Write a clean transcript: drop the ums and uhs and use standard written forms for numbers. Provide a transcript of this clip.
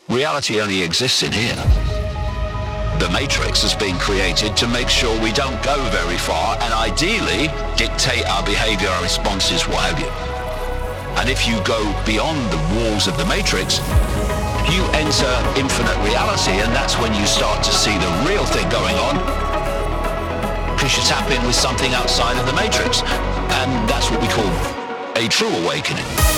Reality only exists in here. The Matrix has been created to make sure we don't go very far and ideally dictate our behavior, our responses, what have you. And if you go beyond the walls of the Matrix, you enter infinite reality, and that's when you start to see the real thing going on, because you tap in with something outside of the Matrix. And that's what we call a true awakening.